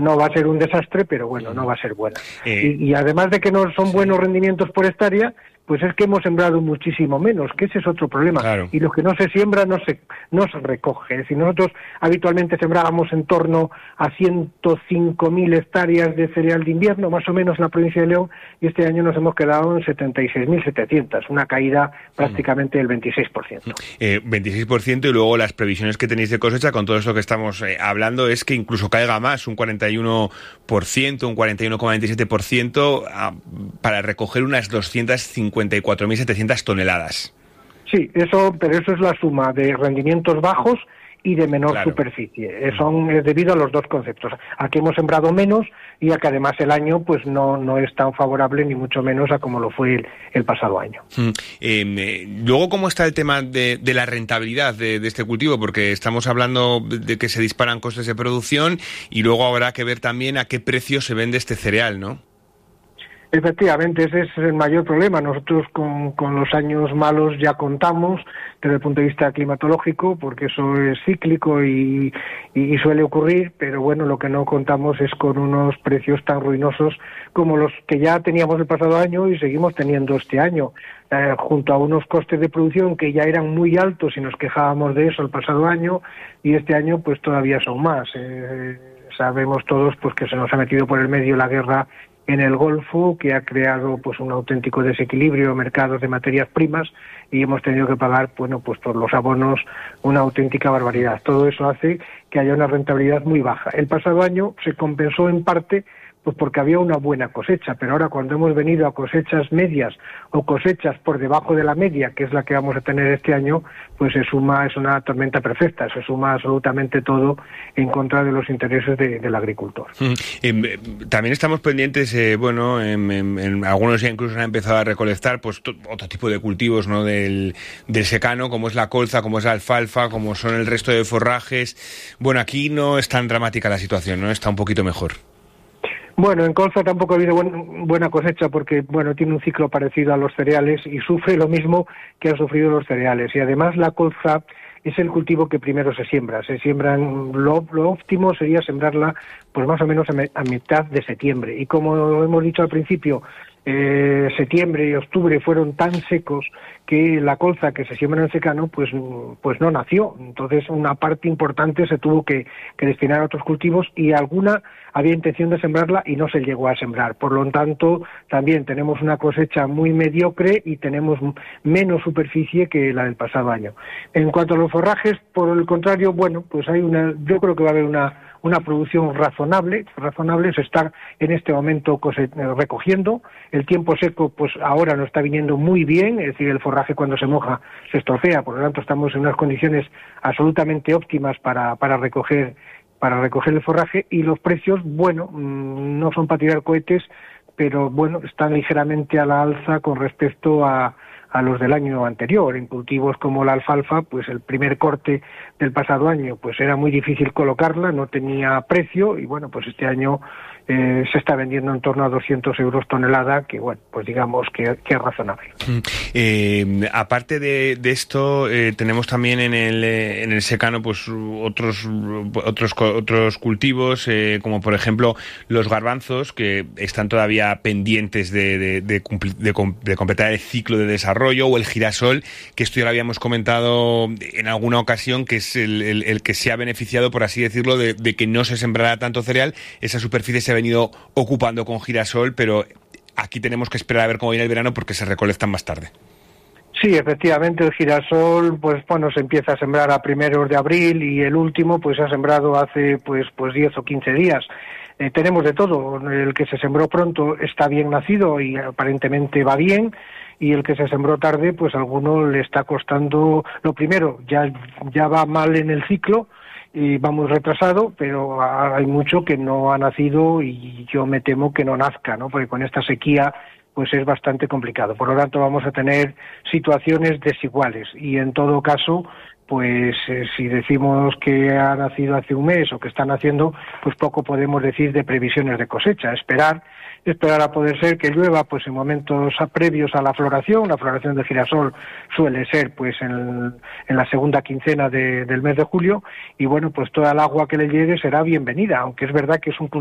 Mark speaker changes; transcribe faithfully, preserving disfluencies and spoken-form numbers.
Speaker 1: no va a ser un desastre, pero bueno, no va a ser buena. Eh, y, y además de que no son sí. buenos rendimientos por hectárea, pues es que hemos sembrado muchísimo menos, que ese es otro problema.
Speaker 2: Claro.
Speaker 1: Y lo que no se siembra no se no se recoge. Es decir, nosotros habitualmente sembrábamos en torno a ciento cinco mil hectáreas de cereal de invierno, más o menos en la provincia de León, y este año nos hemos quedado en setenta y seis mil setecientos, una caída prácticamente del veintiséis por ciento.
Speaker 2: Eh, veintiséis por ciento, y luego las previsiones que tenéis de cosecha, con todo esto que estamos eh, hablando, es que incluso caiga más, un cuarenta y uno por ciento, un cuarenta y uno coma veintisiete por ciento, a, para recoger unas doscientas cincuenta y cuatro mil setecientas toneladas.
Speaker 1: Sí, eso, pero eso es la suma de rendimientos bajos y de menor
Speaker 2: claro.
Speaker 1: superficie. Eh, son es debido a los dos conceptos, a que hemos sembrado menos y a que además el año pues no no es tan favorable ni mucho menos a como lo fue el, el pasado año.
Speaker 2: Mm. Eh, luego, ¿cómo está el tema de, de la rentabilidad de, de este cultivo? Porque estamos hablando de que se disparan costes de producción y luego habrá que ver también a qué precio se vende este cereal, ¿no?
Speaker 1: Efectivamente, ese es el mayor problema. Nosotros con, con los años malos ya contamos desde el punto de vista climatológico, porque eso es cíclico y, y, y suele ocurrir, pero bueno, lo que no contamos es con unos precios tan ruinosos como los que ya teníamos el pasado año y seguimos teniendo este año, eh, junto a unos costes de producción que ya eran muy altos y nos quejábamos de eso el pasado año, y este año pues todavía son más. Eh, sabemos todos pues que se nos ha metido por el medio la guerra en el Golfo, que ha creado pues un auténtico desequilibrio en mercados de materias primas, y hemos tenido que pagar, bueno, pues por los abonos una auténtica barbaridad. Todo eso hace que haya una rentabilidad muy baja. El pasado año se compensó en parte pues porque había una buena cosecha, pero ahora cuando hemos venido a cosechas medias o cosechas por debajo de la media, que es la que vamos a tener este año, pues se suma, es una tormenta perfecta, se suma absolutamente todo en contra de los intereses de, del agricultor.
Speaker 2: Mm. Eh, también estamos pendientes, eh, bueno, en, en, en algunos ya incluso han empezado a recolectar pues to, otro tipo de cultivos, ¿no?, del, del secano, como es la colza, como es la alfalfa, como son el resto de forrajes. Bueno, aquí no es tan dramática la situación, ¿no? Está un poquito mejor.
Speaker 1: Bueno, en colza tampoco ha habido buen, buena cosecha porque, bueno, tiene un ciclo parecido a los cereales y sufre lo mismo que han sufrido los cereales. Y además la colza es el cultivo que primero se siembra. Se siembran, lo, lo óptimo sería sembrarla pues más o menos a, me, a mitad de septiembre. Y como hemos dicho al principio, eh, septiembre y octubre fueron tan secos que la colza que se siembra en el secano pues pues no nació. Entonces una parte importante se tuvo que, que destinar a otros cultivos y alguna había intención de sembrarla y no se llegó a sembrar. Por lo tanto, también tenemos una cosecha muy mediocre y tenemos menos superficie que la del pasado año. En cuanto a los forrajes, por el contrario, bueno, pues hay una, yo creo que va a haber una una producción razonable, razonable, se está en este momento recogiendo. El tiempo seco, pues ahora nos está viniendo muy bien, es decir, el forraje cuando se moja se estropea, por lo tanto estamos en unas condiciones absolutamente óptimas para, para recoger para recoger el forraje, y los precios, bueno, no son para tirar cohetes, pero bueno, están ligeramente a la alza con respecto a a los del año anterior. En cultivos como la alfalfa, pues el primer corte del pasado año pues era muy difícil colocarla, no tenía precio, y bueno, pues este año eh, se está vendiendo en torno a doscientos euros tonelada, que bueno, pues digamos que, que es razonable.
Speaker 2: Eh, aparte de, de esto, eh, tenemos también en el eh, en el secano pues otros otros otros cultivos, eh, como por ejemplo los garbanzos, que están todavía pendientes de, de, de, de, de, de completar el ciclo de desarrollo, o el girasol, que esto ya lo habíamos comentado en alguna ocasión, que es el, el, el que se ha beneficiado, por así decirlo, de, de que no se sembrara tanto cereal. Esa superficie se ha venido ocupando con girasol, pero aquí tenemos que esperar a ver cómo viene el verano porque se recolectan más tarde.
Speaker 1: Sí, efectivamente, el girasol, pues bueno, se empieza a sembrar a primeros de abril y el último pues se ha sembrado hace pues pues diez o quince días. Eh, tenemos de todo. El que se sembró pronto está bien nacido y aparentemente va bien, y el que se sembró tarde, pues a alguno le está costando. Lo primero, ya ya va mal en el ciclo y va muy retrasado, pero hay mucho que no ha nacido y yo me temo que no nazca, ¿no? Porque con esta sequía pues es bastante complicado. Por lo tanto, vamos a tener situaciones desiguales y en todo caso, pues eh, si decimos que ha nacido hace un mes o que está naciendo, pues poco podemos decir de previsiones de cosecha. Esperar, esperar a poder ser que llueva pues en momentos previos a la floración. La floración de girasol suele ser pues en, en la segunda quincena de, del mes de julio, y bueno, pues toda el agua que le llegue será bienvenida, aunque es verdad que es un